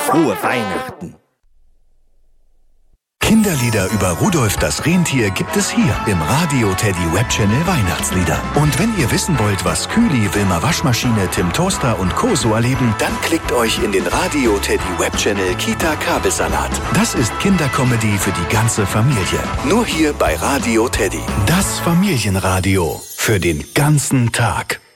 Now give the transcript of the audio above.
frohe Weihnachten. Kinderlieder über Rudolf das Rentier gibt es hier im Radio Teddy Webchannel Weihnachtslieder. Und wenn ihr wissen wollt, was Kühli, Wilma Waschmaschine, Tim Toaster und Co. so erleben, dann klickt euch in den Radio Teddy Webchannel Kita Kabelsalat. Das ist Kindercomedy für die ganze Familie. Nur hier bei Radio Teddy. Das Familienradio für den ganzen Tag.